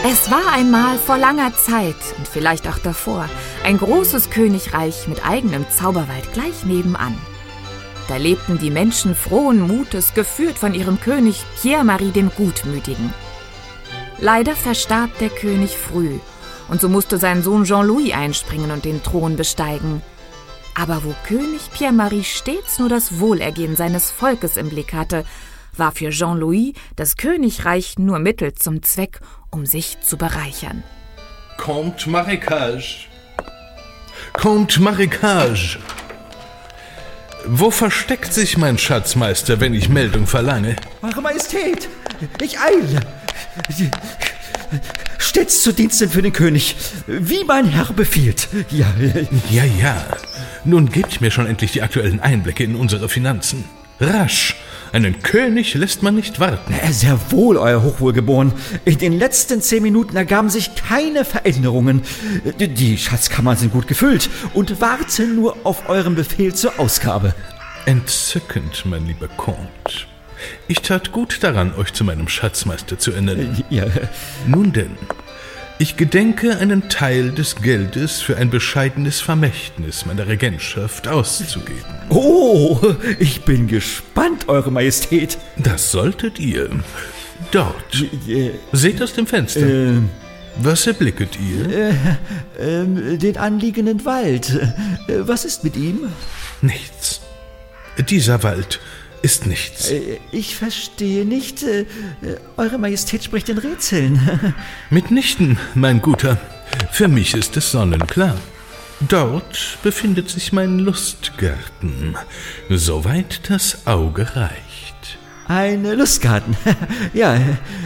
Es war einmal vor langer Zeit und vielleicht auch davor ein großes Königreich mit eigenem Zauberwald gleich nebenan. Da lebten die Menschen frohen Mutes, geführt von ihrem König Pierre-Marie dem Gutmütigen. Leider verstarb der König früh und so musste sein Sohn Jean-Louis einspringen und den Thron besteigen. Aber wo König Pierre-Marie stets nur das Wohlergehen seines Volkes im Blick hatte, war für Jean-Louis das Königreich nur Mittel zum Zweck, um sich zu bereichern. Comte Maricage! Comte Maricage! Wo versteckt sich mein Schatzmeister, wenn ich Meldung verlange? Eure Majestät, ich eile. Stets zu Diensten für den König, wie mein Herr befiehlt. Ja. Nun gebt mir schon endlich die aktuellen Einblicke in unsere Finanzen. Rasch! Einen König lässt man nicht warten. Sehr wohl, Euer Hochwohlgeboren. In den letzten 10 Minuten ergaben sich keine Veränderungen. Die Schatzkammern sind gut gefüllt und warten nur auf euren Befehl zur Ausgabe. Entzückend, mein lieber Comte. Ich tat gut daran, euch zu meinem Schatzmeister zu ernennen. Ja. Nun denn, ich gedenke, einen Teil des Geldes für ein bescheidenes Vermächtnis meiner Regentschaft auszugeben. Oh, ich bin gespannt, Eure Majestät. Das solltet ihr. Dort. Seht aus dem Fenster. Was erblicket ihr? Den anliegenden Wald. Was ist mit ihm? Nichts. Dieser Wald ist nichts. Ich verstehe nicht. Eure Majestät spricht in Rätseln. Mitnichten, mein Guter. Für mich ist es sonnenklar. Dort befindet sich mein Lustgarten, soweit das Auge reicht. Ein Lustgarten? Ja,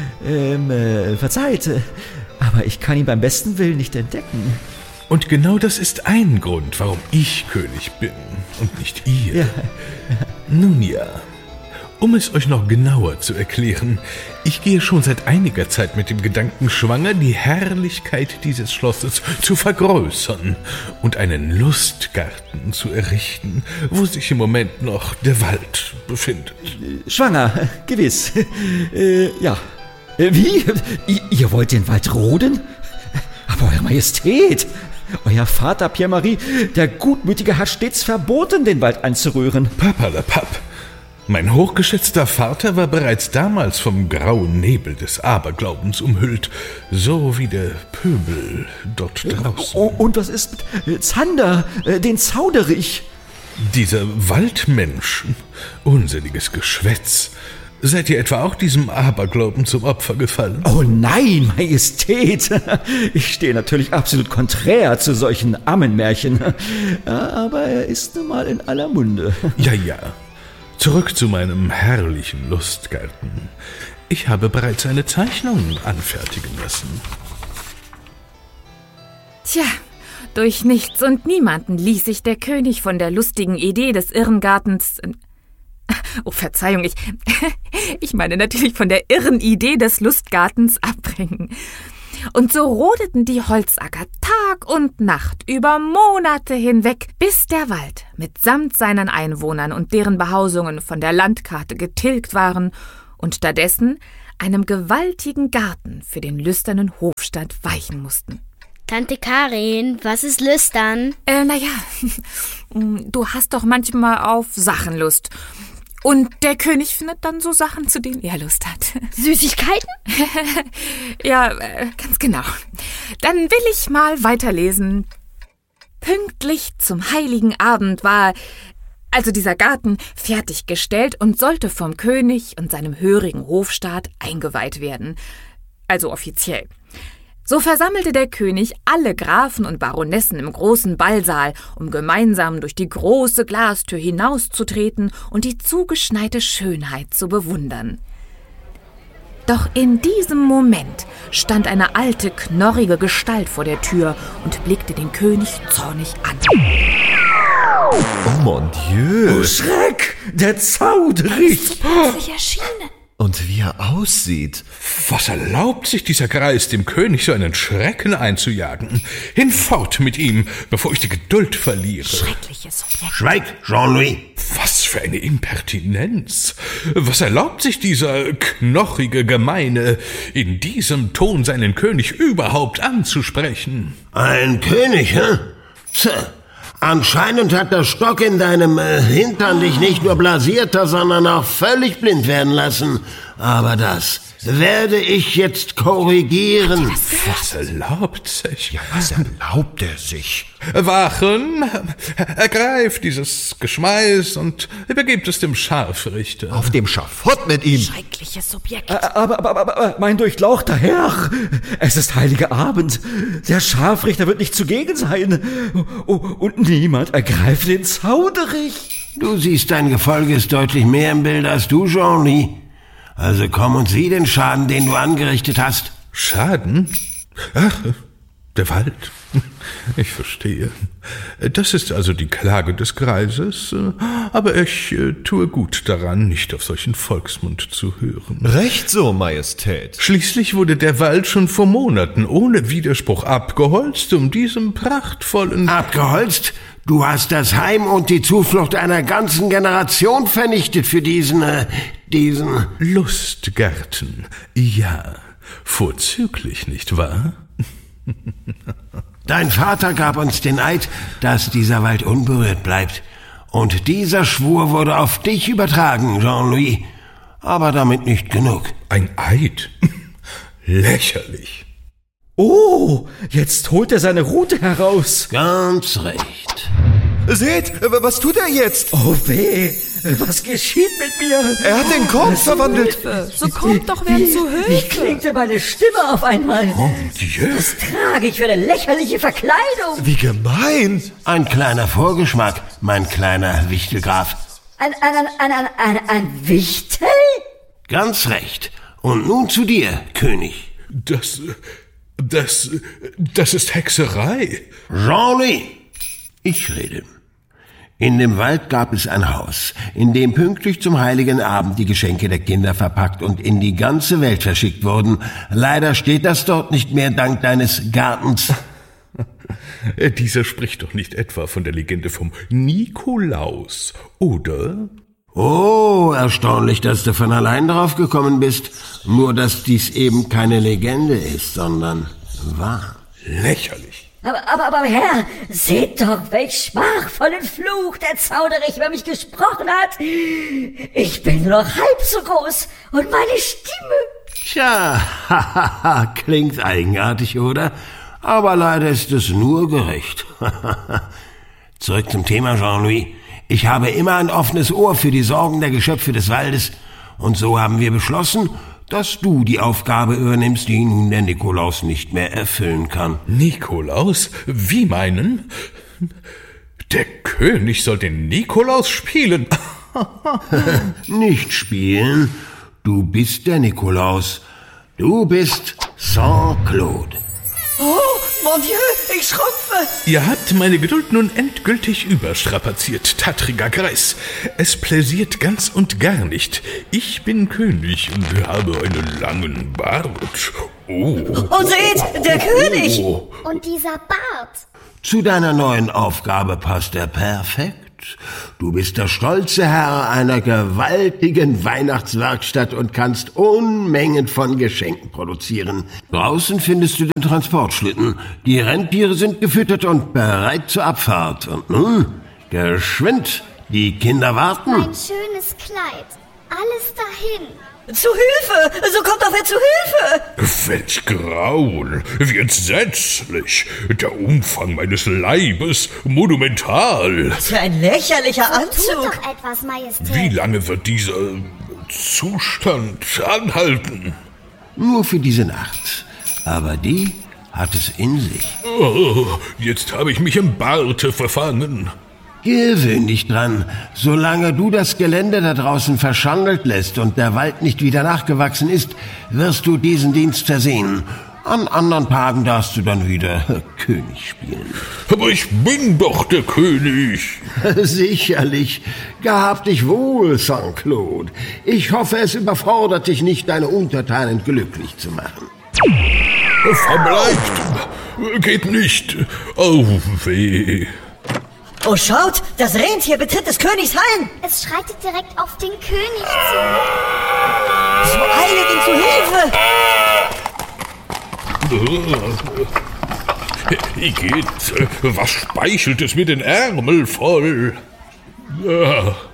verzeiht, aber ich kann ihn beim besten Willen nicht entdecken. Und genau das ist ein Grund, warum ich König bin und nicht ihr. Ja. Nun ja, um es euch noch genauer zu erklären, ich gehe schon seit einiger Zeit mit dem Gedanken schwanger, die Herrlichkeit dieses Schlosses zu vergrößern und einen Lustgarten zu errichten, wo sich im Moment noch der Wald befindet. Schwanger, gewiss. Ja. Wie? Ihr wollt den Wald roden? Aber Eure Majestät, euer Vater Pierre-Marie, der Gutmütige, hat stets verboten, den Wald anzurühren. Papperlapapp. Mein hochgeschätzter Vater war bereits damals vom grauen Nebel des Aberglaubens umhüllt, so wie der Pöbel dort draußen. Und was ist mit Zander, den Zauderich? Dieser Waldmensch, unsinniges Geschwätz. Seid ihr etwa auch diesem Aberglauben zum Opfer gefallen? Oh nein, Majestät! Ich stehe natürlich absolut konträr zu solchen Ammenmärchen. Aber er ist nun mal in aller Munde. Ja. Zurück zu meinem herrlichen Lustgarten. Ich habe bereits eine Zeichnung anfertigen lassen. Tja, durch nichts und niemanden ließ sich der König von der lustigen Idee des Irrengartens... Oh, Verzeihung, ich meine natürlich von der irren Idee des Lustgartens abbringen. Und so rodeten die Holzacker Tag und Nacht über Monate hinweg, bis der Wald mitsamt seinen Einwohnern und deren Behausungen von der Landkarte getilgt waren und stattdessen einem gewaltigen Garten für den lüsternen Hofstaat weichen mussten. Tante Karin, was ist lüstern? Du hast doch manchmal auf Sachen Lust. Und der König findet dann so Sachen, zu denen er Lust hat. Süßigkeiten? Ja, ganz genau. Dann will ich mal weiterlesen. Pünktlich zum heiligen Abend war also dieser Garten fertiggestellt und sollte vom König und seinem hörigen Hofstaat eingeweiht werden. Also offiziell. So versammelte der König alle Grafen und Baronessen im großen Ballsaal, um gemeinsam durch die große Glastür hinauszutreten und die zugeschneite Schönheit zu bewundern. Doch in diesem Moment stand eine alte, knorrige Gestalt vor der Tür und blickte den König zornig an. Oh mon Dieu! Oh Schreck! Der Zauderich! Plötzlich erschienen. Und wie er aussieht. Was erlaubt sich dieser Greis, dem König so einen Schrecken einzujagen? Hinfort mit ihm, bevor ich die Geduld verliere. Schreckliches Objekt. Schweig, Jean-Louis. Was für eine Impertinenz! Was erlaubt sich dieser knochige Gemeine, in diesem Ton seinen König überhaupt anzusprechen? Ein König, hä? Tja, anscheinend hat der Stock in deinem Hintern dich nicht nur blasierter, sondern auch völlig blind werden lassen. Aber das werde ich jetzt korrigieren. Was erlaubt sich? Ja, was erlaubt er sich? Wachen, ergreift dieses Geschmeiß und übergebt es dem Scharfrichter. Auf dem Schafott mit ihm. Schreckliches Objekt. Aber, mein durchlauchter Herr, es ist heiliger Abend. Der Scharfrichter wird nicht zugegen sein. Und niemand ergreift den Zauderich. Du siehst, dein Gefolge ist deutlich mehr im Bild als du, Jean-Louis. Also komm und sieh den Schaden, den du angerichtet hast. Schaden? Ach, der Wald. Ich verstehe. Das ist also die Klage des Greises, aber ich tue gut daran, nicht auf solchen Volksmund zu hören. Recht so, Majestät. Schließlich wurde der Wald schon vor Monaten ohne Widerspruch abgeholzt, um diesem prachtvollen... Abgeholzt? Du hast das Heim und die Zuflucht einer ganzen Generation vernichtet für diesen... Lustgärten, ja, vorzüglich, nicht wahr? Dein Vater gab uns den Eid, dass dieser Wald unberührt bleibt. Und dieser Schwur wurde auf dich übertragen, Jean-Louis. Aber damit nicht genug. Ein Eid? Lächerlich. Oh, jetzt holt er seine Rute heraus. Ganz recht. Seht, was tut er jetzt? Oh weh, was geschieht mit mir? Er hat den Korb verwandelt. So kommt doch wer zu Wie Hilfe. klingte meine Stimme auf einmal? Dieu. Was trage ich für eine lächerliche Verkleidung? Wie gemein. Ein kleiner Vorgeschmack, mein kleiner Wichtelgraf. Ein Wichtel? Ganz recht. Und nun zu dir, König. Das ist Hexerei. Jean-Louis, ich rede. In dem Wald gab es ein Haus, in dem pünktlich zum heiligen Abend die Geschenke der Kinder verpackt und in die ganze Welt verschickt wurden. Leider steht das dort nicht mehr dank deines Gartens. Dieser spricht doch nicht etwa von der Legende vom Nikolaus, oder? Oh, erstaunlich, dass du von allein drauf gekommen bist. Nur, dass dies eben keine Legende ist, sondern wahr. Lächerlich. Aber Herr, seht doch, welch schmachvollen Fluch der Zauderich über mich gesprochen hat. Ich bin nur noch halb so groß und meine Stimme... Tja, klingt eigenartig, oder? Aber leider ist es nur gerecht. Zurück zum Thema, Jean-Louis. Ich habe immer ein offenes Ohr für die Sorgen der Geschöpfe des Waldes. Und so haben wir beschlossen, dass du die Aufgabe übernimmst, die nun der Nikolaus nicht mehr erfüllen kann. Nikolaus? Wie meinen? Der König soll den Nikolaus spielen. Nicht spielen. Du bist der Nikolaus. Du bist Saint-Claude. Oh, mon Dieu, ich schrumpfe. Ihr habt meine Geduld nun endgültig überstrapaziert, tattriger Greis. Es pläsiert ganz und gar nicht. Ich bin König und habe einen langen Bart. Oh. Und seht, der König. Und dieser Bart. Zu deiner neuen Aufgabe passt er perfekt. Du bist der stolze Herr einer gewaltigen Weihnachtswerkstatt und kannst Unmengen von Geschenken produzieren. Draußen findest du den Transportschlitten. Die Rentiere sind gefüttert und bereit zur Abfahrt. Und nun, geschwind, die Kinder warten. Ein schönes Kleid. Alles dahin. Zu Hilfe! So kommt doch wer zu Hilfe! Welch Grauen, wie entsetzlich. Der Umfang meines Leibes monumental. Was für ein lächerlicher Tut Anzug! doch etwas, Majestät. Wie lange wird dieser Zustand anhalten? Nur für diese Nacht. Aber die hat es in sich. Oh, jetzt habe ich mich im Barte verfangen. Gewöhn dich dran. Solange du das Gelände da draußen verschandelt lässt und der Wald nicht wieder nachgewachsen ist, wirst du diesen Dienst versehen. An anderen Tagen darfst du dann wieder König spielen. Aber ich bin doch der König. Sicherlich. Gehab dich wohl, Saint-Claude. Ich hoffe, es überfordert dich nicht, deine Untertanen glücklich zu machen. Verbleibt. Geht nicht. Oh, weh. Oh, schaut, das Rentier betritt des Königs Hallen. Es schreitet direkt auf den König zu. So eilet ihm zu Hilfe. Igitt, was speichelt es mir den Ärmel voll?